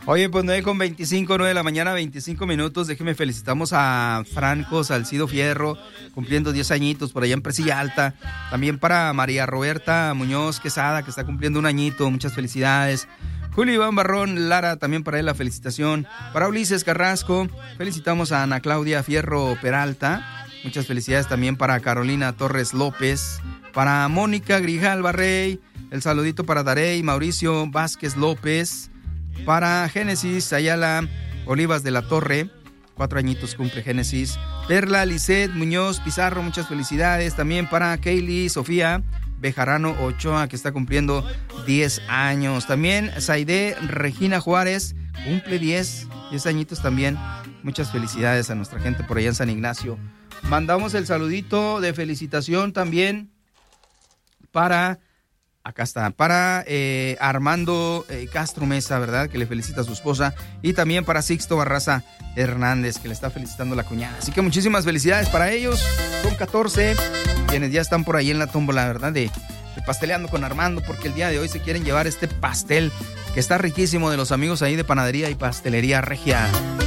Oye, pues 9:25, 9 de la mañana, 25 minutos. Déjeme felicitamos a Franco Salcido Fierro, cumpliendo 10 añitos por allá en Presilla Alta. También para María Roberta Muñoz Quesada, que está cumpliendo un añito. Muchas felicidades. Julio Iván Barrón Lara, también para él la felicitación. Para Ulises Carrasco, felicitamos a Ana Claudia Fierro Peralta. Muchas felicidades también para Carolina Torres López. Para Mónica Grijalva Rey, el saludito para Darey Mauricio Vázquez López. Para Génesis Ayala Olivas de la Torre, 4 añitos cumple Génesis. Perla Lisset Muñoz Pizarro, muchas felicidades. También para Kaylee Sofía Bejarano Ochoa, que está cumpliendo 10 años. También Saide Regina Juárez, cumple 10 añitos también. Muchas felicidades a nuestra gente por allá en San Ignacio. Mandamos el saludito de felicitación también para... Acá está, para Armando Castro Mesa, ¿verdad? Que le felicita a su esposa. Y también para Sixto Barraza Hernández, que le está felicitando la cuñada. Así que muchísimas felicidades para ellos. Son 14 quienes ya están por ahí en la tómbola, ¿verdad? De Pasteleando con Armando, porque el día de hoy se quieren llevar este pastel que está riquísimo de los amigos ahí de Panadería y Pastelería Regia.